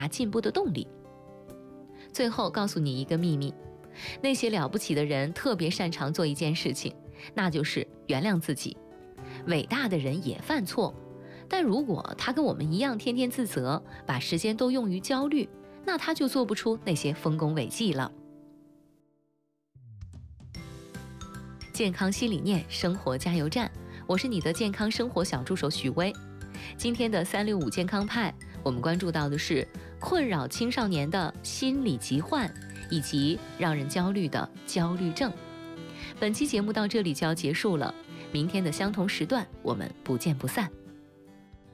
进步的动力。最后告诉你一个秘密，那些了不起的人特别擅长做一件事情，那就是原谅自己。伟大的人也犯错，但如果他跟我们一样天天自责，把时间都用于焦虑，那他就做不出那些丰功伟绩了。健康新理念，生活加油站，我是你的健康生活小助手许巍。今天的365健康派，我们关注到的是困扰青少年的心理疾患，以及让人焦虑的焦虑症。本期节目到这里就要结束了，明天的相同时段，我们不见不散。